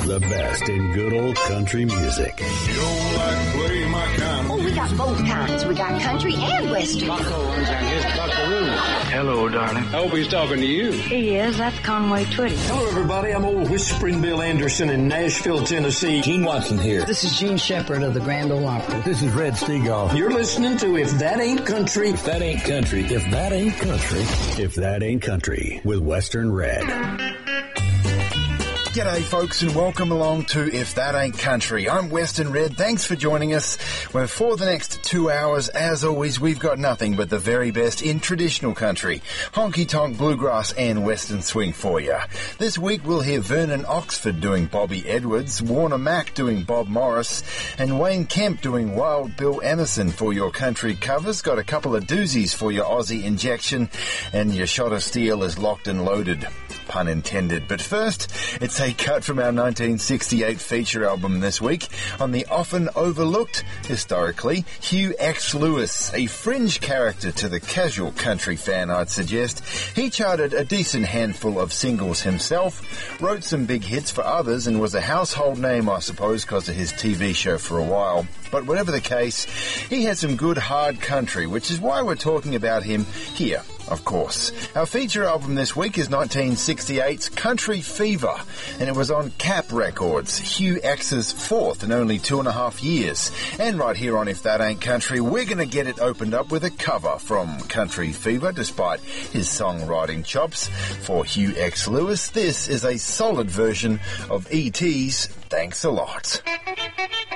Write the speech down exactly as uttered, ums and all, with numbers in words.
The best in good old country music. You don't like play my kind. Oh, we got both kinds. We got country and western. Buckles and his buckaroos. Hello, darling. I hope he's talking to you. He is. That's Conway Twitty. Hello, everybody. I'm old Whispering Bill Anderson in Nashville, Tennessee. Gene Watson here. This is Gene Shepherd of the Grand Ole Opry. This is Red Steagall. You're listening to If That Ain't Country. If That Ain't Country. If That Ain't Country. If That Ain't Country with Western Red. G'day folks and welcome along to If That Ain't Country. I'm Western Red. Thanks for joining us. Well, for the next two hours, as always, we've got nothing but the very best in traditional country, honky-tonk, bluegrass and western swing for you. This week we'll hear Vernon Oxford doing Bobby Edwards, Warner Mac doing Bob Morris, and Wayne Kemp doing Wild Bill Emerson for your country covers. Got a couple of doozies for your Aussie injection, and your shot of steel is locked and loaded. Pun intended. But first, it's a cut from our nineteen sixty-eight feature album this week on the often overlooked, historically, Hugh X. Lewis, a fringe character to the casual country fan, I'd suggest. He charted a decent handful of singles himself, wrote some big hits for others, and was a household name, I suppose, because of his T V show for a while. But whatever the case, he had some good hard country, which is why we're talking about him here, of course. Our feature album this week is nineteen sixty-eight's Country Fever, and it was on Cap Records, Hugh X's fourth in only two and a half years. And right here on If That Ain't Country, we're going to get it opened up with a cover from Country Fever, despite his songwriting chops. For Hugh X. Lewis, this is a solid version of E T's Thanks a Lot.